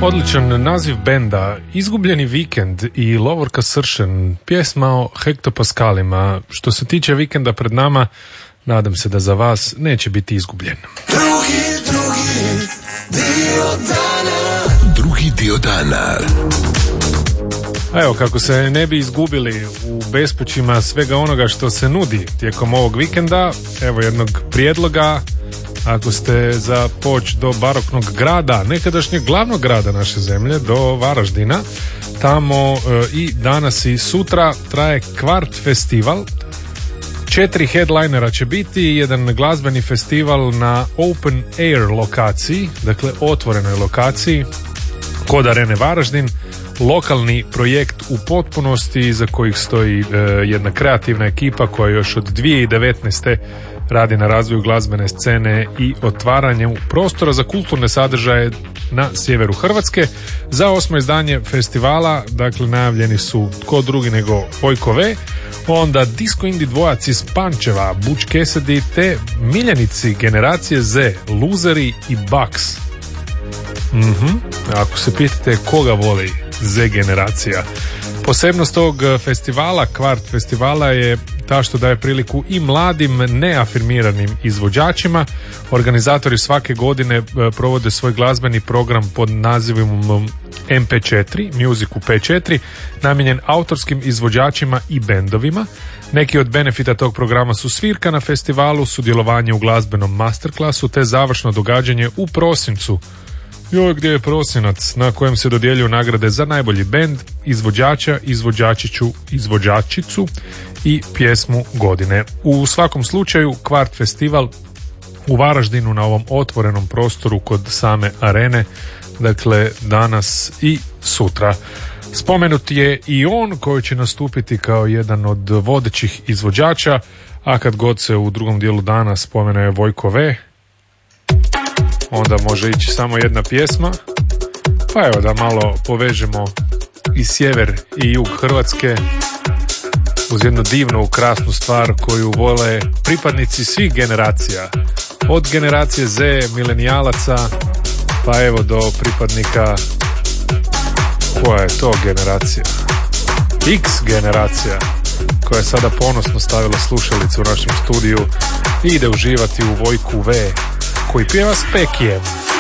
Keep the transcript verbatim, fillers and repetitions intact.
Odličan naziv benda, Izgubljeni vikend i Lovorka Sršen, pjesma o hektopaskalima. Što se tiče vikenda pred nama, nadam se da za vas neće biti izgubljen. Drugi, drugi dio dana. Drugi dio dana. A evo, kako se ne bi izgubili u bespućima svega onoga što se nudi tijekom ovog vikenda, evo jednog prijedloga. Ako ste za poć do baroknog grada, nekadašnjeg glavnog grada naše zemlje, do Varaždina, tamo e, i danas i sutra traje Kvart festival. Četiri headlinera će biti, jedan glazbeni festival na open air lokaciji, dakle otvorenoj lokaciji kod Arene Varaždin, lokalni projekt u potpunosti za kojih stoji e, jedna kreativna ekipa koja još od dvije tisuće devetnaeste radi na razvoju glazbene scene i otvaranju prostora za kulturne sadržaje na sjeveru Hrvatske. Za osmo izdanje festivala, dakle, najavljeni su tko drugi nego Vojko V, onda disco indie dvojac iz Pančeva, Butch Cassidy, te miljenici generacije Z, Luzeri i Bucks. Mhm. Ako se pitate koga voli Z generacija. Posebnost ovog festivala, Kvart festivala, je ta što daje priliku i mladim neafirmiranim izvođačima. Organizatori svake godine provode svoj glazbeni program pod nazivom em pe četiri, Music u pe četiri, namijenjen autorskim izvođačima i bendovima. Neki od benefita tog programa su svirka na festivalu, sudjelovanje u glazbenom masterklasu te završno događanje u prosincu. Joj, gdje je prosinac, na kojem se dodjeljuju nagrade za najbolji bend, izvođača, izvođačiću, izvođačicu i pjesmu godine. U svakom slučaju, Kvart festival u Varaždinu na ovom otvorenom prostoru kod same arene, dakle danas i sutra. Spomenut je i on koji će nastupiti kao jedan od vodećih izvođača, a kad god se u drugom dijelu dana spomene Vojko V, onda može ići samo jedna pjesma. Pa evo da malo povežemo i sjever i jug Hrvatske uz jednu divnu, krasnu stvar koju vole pripadnici svih generacija. Od generacije Z, milenijalaca, pa evo do pripadnika, koja je to generacija? X generacija, koja je sada ponosno stavila slušalicu u našem studiju i ide uživati u Vojku V, koji pjeva s Pekijem.